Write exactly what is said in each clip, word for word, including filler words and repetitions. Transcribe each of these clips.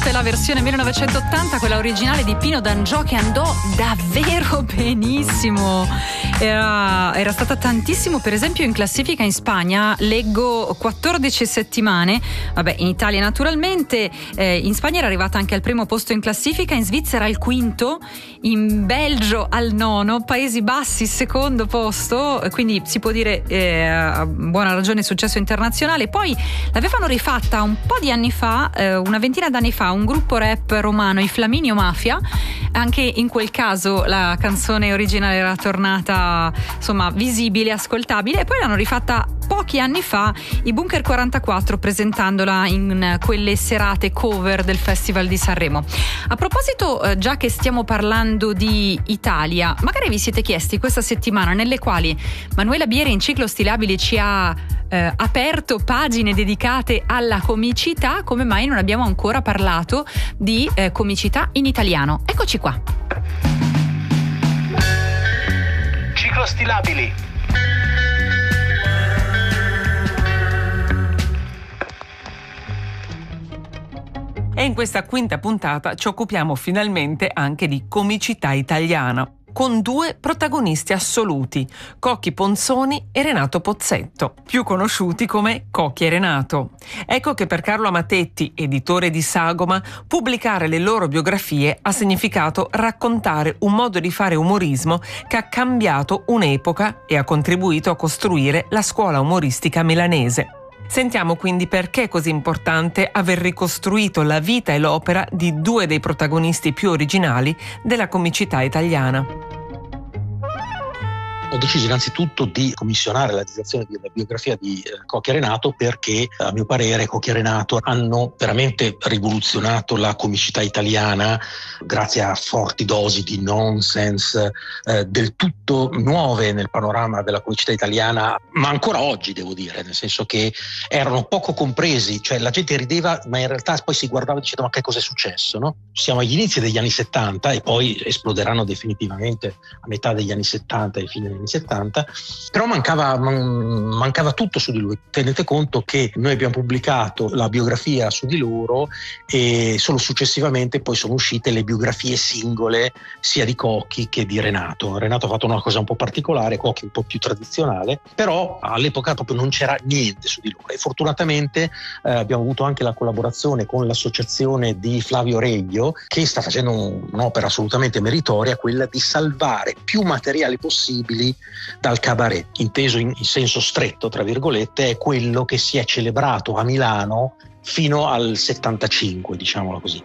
questa è la versione millenovecentottanta, quella originale di Pino D'Angiò, che andò davvero benissimo. Era, era stata tantissimo, per esempio in classifica in Spagna leggo quattordici settimane, vabbè in Italia naturalmente, eh, in Spagna era arrivata anche al primo posto in classifica, in Svizzera al quinto, in Belgio al nono, Paesi Bassi secondo posto, quindi si può dire eh, a buona ragione successo internazionale. Poi l'avevano rifatta un po' di anni fa, eh, una ventina d'anni fa, un gruppo rap romano, i Flaminio Mafia. Anche in quel caso la canzone originale era tornata insomma visibile, ascoltabile, e poi l'hanno rifatta pochi anni fa i Bunker quarantaquattro, presentandola in quelle serate cover del Festival di Sanremo. A proposito, eh, già che stiamo parlando di Italia, magari vi siete chiesti questa settimana, nelle quali Manuela Bieri in Ciclo Stilabili ci ha eh, aperto pagine dedicate alla comicità, come mai non abbiamo ancora parlato di eh, comicità in italiano. Eccoci qua. Ciclo Stilabili. E in questa quinta puntata ci occupiamo finalmente anche di comicità italiana, con due protagonisti assoluti, Cocchi Ponzoni e Renato Pozzetto, più conosciuti come Cocchi e Renato. Ecco che per Carlo Amatetti, editore di Sagoma, pubblicare le loro biografie ha significato raccontare un modo di fare umorismo che ha cambiato un'epoca e ha contribuito a costruire la scuola umoristica milanese. Sentiamo quindi perché è così importante aver ricostruito la vita e l'opera di due dei protagonisti più originali della comicità italiana. Ho deciso innanzitutto di commissionare la realizzazione della biografia di eh, Cocchi e Renato perché, a mio parere, Cocchi e Renato hanno veramente rivoluzionato la comicità italiana grazie a forti dosi di nonsense eh, del tutto nuove nel panorama della comicità italiana, ma ancora oggi devo dire, nel senso che erano poco compresi, cioè la gente rideva ma in realtà poi si guardava dicendo ma che cosa è successo, no? Siamo agli inizi degli anni settanta e poi esploderanno definitivamente a metà degli anni settanta e fine anni settanta, però mancava, man, mancava tutto su di lui. Tenete conto che noi abbiamo pubblicato la biografia su di loro e solo successivamente poi sono uscite le biografie singole sia di Cocchi che di Renato. Renato ha fatto una cosa un po' particolare, Cocchi un po' più tradizionale, però all'epoca proprio non c'era niente su di loro e fortunatamente eh, abbiamo avuto anche la collaborazione con l'associazione di Flavio Reglio, che sta facendo un'opera assolutamente meritoria, quella di salvare più materiali possibili dal cabaret, inteso in, in senso stretto tra virgolette, è quello che si è celebrato a Milano fino al settantacinque, diciamolo così.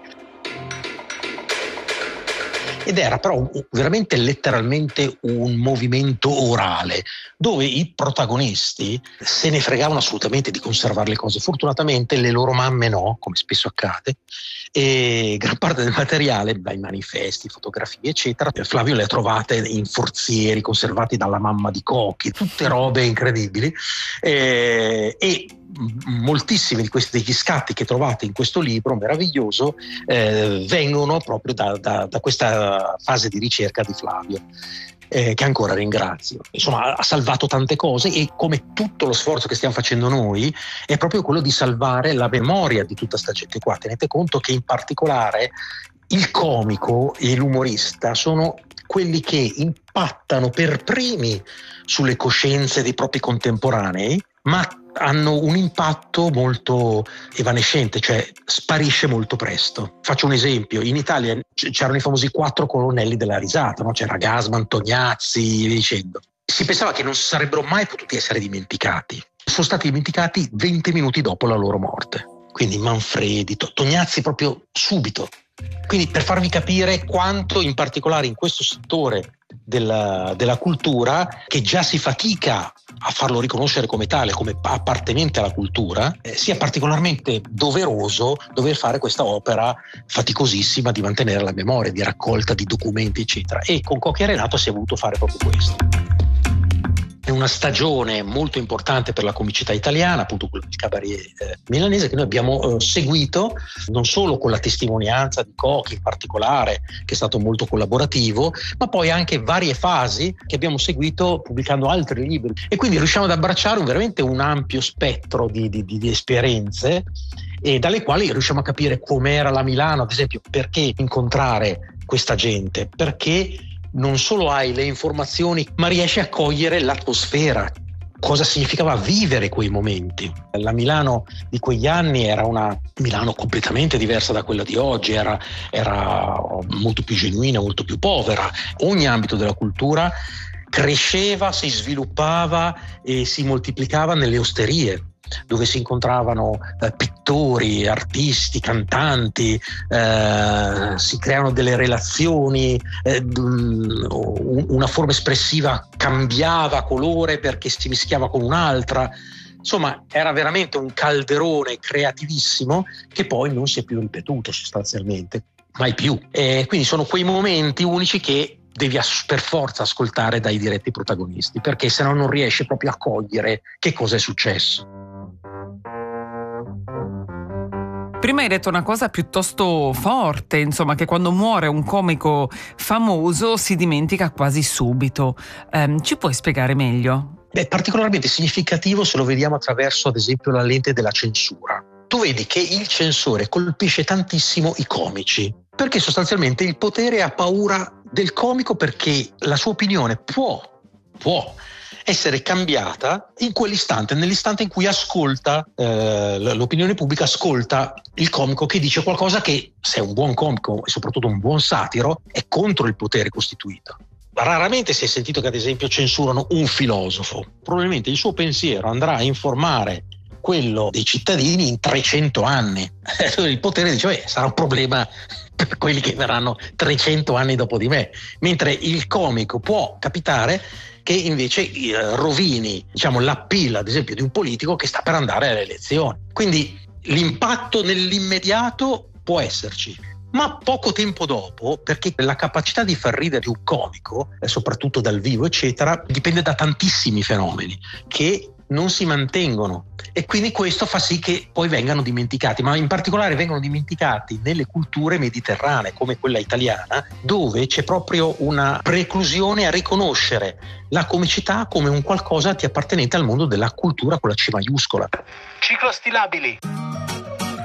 Ed era però veramente letteralmente un movimento orale dove i protagonisti se ne fregavano assolutamente di conservare le cose. Fortunatamente le loro mamme no, come spesso accade, e gran parte del materiale, dai manifesti, fotografie eccetera, Flavio le ha trovate in forzieri conservati dalla mamma di Cocchi, tutte robe incredibili, e, e moltissimi di questi degli scatti che trovate in questo libro meraviglioso eh, vengono proprio da, da, da questa fase di ricerca di Flavio, eh, che ancora ringrazio. Insomma, ha salvato tante cose e come tutto lo sforzo che stiamo facendo noi è proprio quello di salvare la memoria di tutta sta gente qua. Tenete conto che in particolare il comico e l'umorista sono quelli che impattano per primi sulle coscienze dei propri contemporanei, ma hanno un impatto molto evanescente, cioè sparisce molto presto. Faccio un esempio: in Italia c'erano i famosi quattro colonnelli della risata, no? C'era Gasman, Tognazzi, via dicendo. Si pensava che non sarebbero mai potuti essere dimenticati. Sono stati dimenticati venti minuti dopo la loro morte. Quindi Manfredi, Tognazzi proprio subito. Quindi per farvi capire quanto in particolare in questo settore della, della cultura, che già si fatica a farlo riconoscere come tale, come appartenente alla cultura, eh, sia particolarmente doveroso dover fare questa opera faticosissima di mantenere la memoria, di raccolta di documenti eccetera, e con Cocchi e Renato si è voluto fare proprio questo. È una stagione molto importante per la comicità italiana, appunto quello del cabaret eh, milanese, che noi abbiamo eh, seguito non solo con la testimonianza di Cocchi in particolare, che è stato molto collaborativo, ma poi anche varie fasi che abbiamo seguito pubblicando altri libri, e quindi riusciamo ad abbracciare un, veramente un ampio spettro di, di, di, di esperienze e dalle quali riusciamo a capire com'era la Milano, ad esempio, perché incontrare questa gente, perché non solo hai le informazioni ma riesci a cogliere l'atmosfera, cosa significava vivere quei momenti. La Milano di quegli anni era una Milano completamente diversa da quella di oggi, era, era molto più genuina, molto più povera. Ogni ambito della cultura cresceva, si sviluppava e si moltiplicava nelle osterie, dove si incontravano eh, pittori, artisti, cantanti, eh, si creano delle relazioni, eh, una forma espressiva cambiava colore perché si mischiava con un'altra. Insomma, era veramente un calderone creativissimo che poi non si è più ripetuto sostanzialmente, mai più. E quindi sono quei momenti unici che devi per forza ascoltare dai diretti protagonisti, perché se no non riesci proprio a cogliere che cosa è successo. Prima hai detto una cosa piuttosto forte, insomma, che quando muore un comico famoso si dimentica quasi subito. Um, ci puoi spiegare meglio? È particolarmente significativo se lo vediamo attraverso, ad esempio, la lente della censura. Tu vedi che il censore colpisce tantissimo i comici, perché sostanzialmente il potere ha paura del comico, perché la sua opinione può, può essere cambiata in quell'istante, nell'istante in cui ascolta, eh, l'opinione pubblica ascolta il comico che dice qualcosa che, se è un buon comico e soprattutto un buon satiro, è contro il potere costituito. Raramente si è sentito che ad esempio censurano un filosofo. Probabilmente il suo pensiero andrà a informare quello dei cittadini in trecento anni. Il potere dice, beh, sarà un problema per quelli che verranno trecento anni dopo di me. Mentre il comico può capitare che invece eh, rovini, diciamo, l'appeal, ad esempio, di un politico che sta per andare alle elezioni. Quindi l'impatto nell'immediato può esserci, ma poco tempo dopo, perché la capacità di far ridere un comico, eh, soprattutto dal vivo, eccetera, dipende da tantissimi fenomeni che non si mantengono, e quindi questo fa sì che poi vengano dimenticati, ma in particolare vengono dimenticati nelle culture mediterranee come quella italiana, dove c'è proprio una preclusione a riconoscere la comicità come un qualcosa di appartenente al mondo della cultura con la C maiuscola. Ciclostilabili.